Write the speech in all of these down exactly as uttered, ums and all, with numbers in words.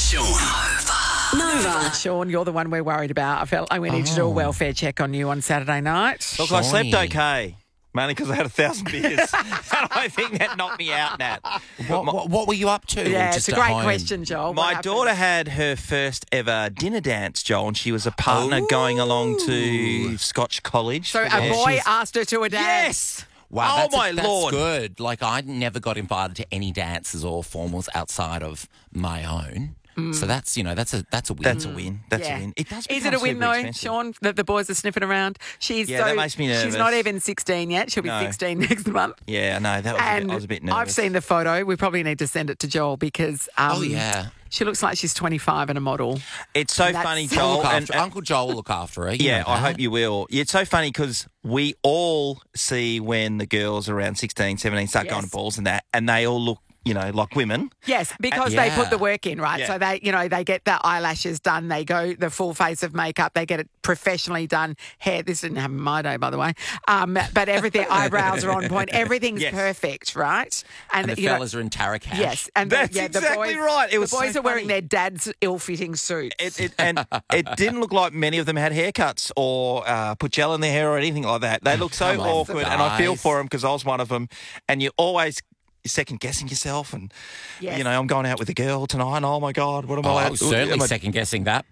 Sean. Nova. Sean, you're the one we're worried about. I felt like we need to do a welfare check on you on Saturday night. Look, I slept okay. Mainly because I had a thousand beers. And I think that knocked me out, Nat. What, what, what were you up to? Yeah, Just it's a at great home? question, Joel. My What happened? daughter had her first ever dinner dance, Joel, and she was a partner going along to Scotch College. So for a their- boy She's- asked her to a dance. Yes! Wow, oh, that's, my a, that's Lord. good. Like, I never got invited to any dances or formals outside of my own. So that's, you know, that's a that's a win. That's a win. That's Yeah. a win. It does Is it become a win super though, expensive. Sean, that the boys are sniffing around? She's Yeah, so, that makes me She's nervous. not even sixteen yet. She'll be No. sixteen next month. Yeah, no, that was a And bit, I was a bit nervous. I've seen the photo. We probably need to send it to Joel because um, Oh, yeah. she looks like she's twenty-five and a model. It's so That's- funny, I'll I'll Joel. look and- after, and- Uncle Joel will look after her. You yeah, know I that. hope you will. It's so funny because we all see when the girls around sixteen, seventeen start going to Yes. balls and that, and they all look, you know, like women. Yes, because Yeah. they put the work in, right? Yeah. So they, you know, they get the eyelashes done, they go the full face of makeup, they get it professionally done. Hair, this didn't happen in my day, by the way. Um, but everything, eyebrows are on point. Everything's Yes. perfect, right? And the you know, fellas are in Tara Cash. yes, and the- That's yeah, the exactly boys, right. It was the boys so are wearing funny. their dad's ill-fitting suits. It, it, and it didn't look like many of them had haircuts or uh, put gel in their hair or anything like that. They looked so Come on, awkward, and I feel guys. for them because I was one of them. And you always second guessing yourself, and Yes. you know, I'm going out with a girl tonight. Oh my God, what am Oh, I? I was certainly am I- second guessing that.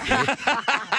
that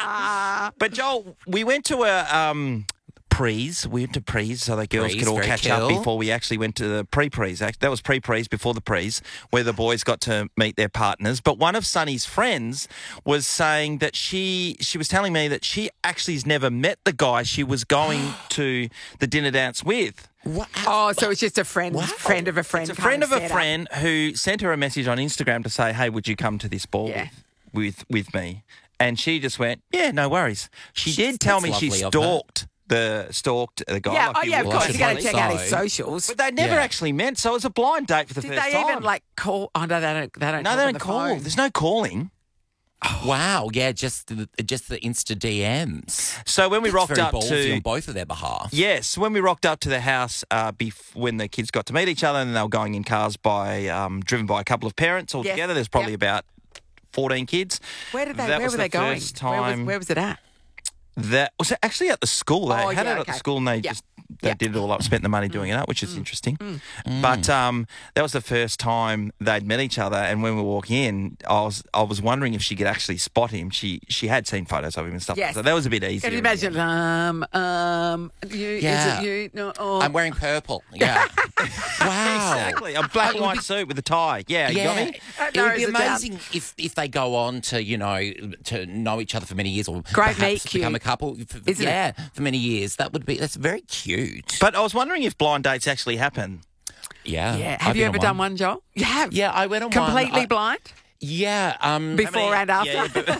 But Joel, we went to a um, prees. We went to prees so the girls Prees, could all very catch up cool. before we actually went to the pre-prees. Act- That was pre-prees before the prees, where the boys got to meet their partners. But one of Sunny's friends was saying that she she was telling me that she actually has never met the guy she was going to the dinner dance with. what? Oh, so it's just a friend, friend of a friend. It's a kind friend of a setup. friend who sent her a message on Instagram to say, "Hey, would you come to this ball Yeah. with, with with me?" And she just went, "Yeah, no worries." She did tell me that's she lovely of her. stalked the stalked the guy. Yeah, like oh you yeah, of would. Well, I course. You should got to hope check out his so. socials. But they never Yeah. actually met, so it was a blind date for the Did first they time. even like call? Oh no, they don't. They don't. no, talk they on don't the call. phone. There's no calling. Wow, yeah, just the, just the Insta D Ms. So when we That's rocked very up ballsy to on both of their behalf. yes, when we rocked up to the house, uh, bef- when the kids got to meet each other, and they were going in cars by um, driven by a couple of parents all Yes. together. There's probably Yep. about fourteen kids. Where did they? That where was were the they going? first Where was, time- where was it at? That was actually at the school. They Oh, had yeah, it at the okay. school, and they Yeah. just they Yeah. did it all up, spent the money doing it up, which is interesting. But um, that was the first time they'd met each other, and when we were walking in, I was I was wondering if she could actually spot him. She she had seen photos of him and stuff, Yes. so that was a bit easier. Can you imagine? Um, um, you, Yeah. is it you? No, oh. I'm wearing purple. Yeah. wow. Exactly, a black Uh, and it would white be- suit with a tie. Yeah, you got Yeah, me. Uh, it would be narrows it down. amazing if, if they go on to you know to know each other for many years or Great perhaps meet become cute. a couple. For, Isn't it? yeah, for many years. That would be that's very cute. But I was wondering if blind dates actually happen. yeah, yeah. I've Have you been ever on done one, Joel? You have. Yeah, I went on Completely one. I- blind Yeah, um, before and after. Yeah, but-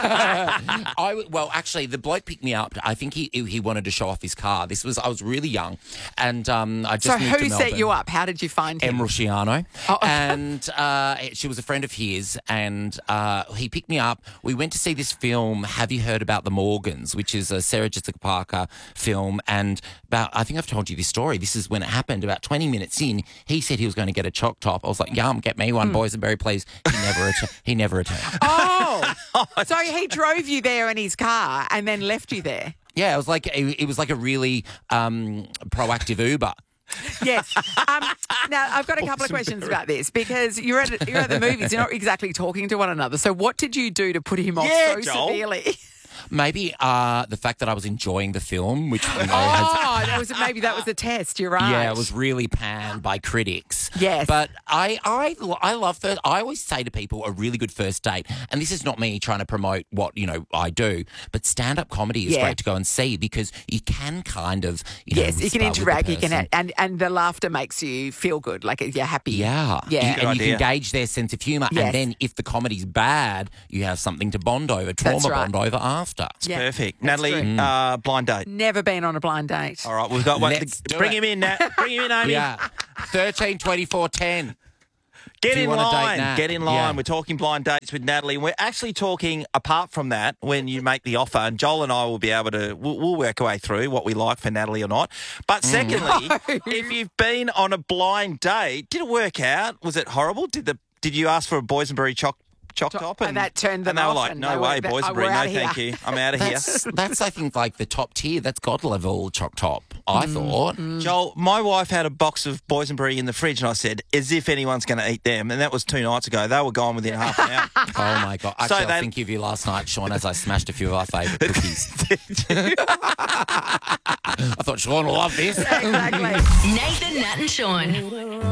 I w- well, actually, the bloke picked me up. I think he he wanted to show off his car. This was I was really young, and um, I just so moved to who set Melbourne. you up? How did you find him? Em Rusciano, Oh, okay. and uh, she was a friend of his, and uh, he picked me up. We went to see this film. Have you heard about the Morgans? Which is a Sarah Jessica Parker film, and about I think I've told you this story. This is when it happened. About twenty minutes in, he said he was going to get a choc top. I was like, "Yum, get me one, boys, and very pleased." He never returned. He never returned. Oh, so he drove you there in his car and then left you there. Yeah, it was like it, it was like a really um, proactive Uber. Yes. Um, now I've got a couple of questions about this because you're at you're at the movies. You're not exactly talking to one another. So what did you do to put him off Yeah, so Joel. severely? Maybe uh, the fact that I was enjoying the film, which you know, has Oh, that was maybe that was a test. You're right. yeah, it was really panned by critics. Yes. But I, I, I love first. I always say to people, a really good first date, and this is not me trying to promote what you know I do, but stand-up comedy is Yeah. great to go and see because you can kind of you know, Yes, you can whisper with the interact. You can, person. and and the laughter makes you feel good, like you're happy. Yeah, Yeah. You- Good and you idea. can gauge their sense of humour, Yes. and then if the comedy's bad, you have something to bond over, trauma That's right. bond over after. Yeah, Perfect, that's Natalie. true. Uh, blind date. Never been on a blind date. All right, we've got one. Let's do Bring it. him in, Nat. Bring him in, Amy. Yeah, thirteen twenty-four ten. Get Do you in wanna date line. Nat? Get in line. Yeah. We're talking blind dates with Natalie. We're actually talking apart from that when you make the offer, and Joel and I will be able to, we'll, we'll work our way through what we like for Natalie or not. But secondly, if you've been on a blind date, did it work out? Was it horrible? Did the did you ask for a boysenberry choc choc top, and, and that turned them and they were off like, and "No they were- way, they- boys, oh, and Brie, we're no, outta thank here." you. I'm out of here." That's, that's, I think, like the top tier. That's God level choc top, I Mm, thought. Joel, my wife had a box of boys and Brie in the fridge, and I said, "As if anyone's going to eat them." And that was two nights ago. They were gone within half an hour. Oh, my God. So Actually, I they- was thinking of you last night, Sean, as I smashed a few of our favourite cookies. I thought Sean will love this. Exactly. Nathan, Nat, and Sean.